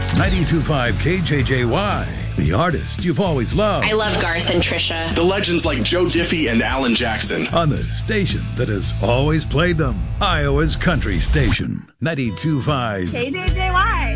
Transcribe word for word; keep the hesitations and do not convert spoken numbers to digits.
ninety-two point five K J J Y, the artist you've always loved. I love Garth and Trisha. The legends like Joe Diffie and Alan Jackson. On the station that has always played them. Iowa's country station, ninety-two point five K J J Y.